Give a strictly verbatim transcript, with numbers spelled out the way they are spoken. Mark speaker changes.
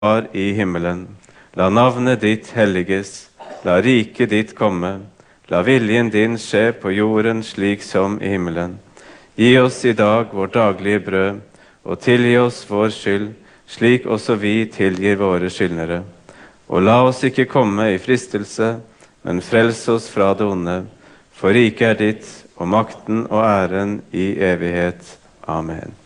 Speaker 1: Far i himmelen, la navnet ditt helliges, la riket ditt komme, la viljen din skje på jorden slik som i himmelen. Gi oss i dag vår daglige brød, og tilgi oss vår skyld, slik også vi tilgir våre skyldnere. Og la oss ikke komme i fristelse, men frels oss fra det onde, for riket er ditt, og makten og æren i evighet. Amen.